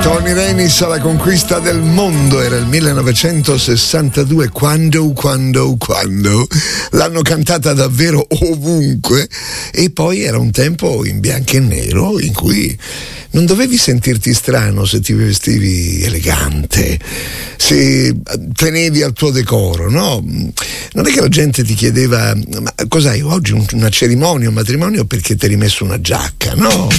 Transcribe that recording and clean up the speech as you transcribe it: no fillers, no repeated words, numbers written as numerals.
Tony Renis alla conquista del mondo, era il 1962, quando l'hanno cantata davvero ovunque. E poi era un tempo in bianco e nero in cui non dovevi sentirti strano se ti vestivi elegante, se tenevi al tuo decoro, no? Non è che la gente ti chiedeva: ma cos'hai oggi, una cerimonia, un matrimonio, perché ti hai rimesso una giacca, no?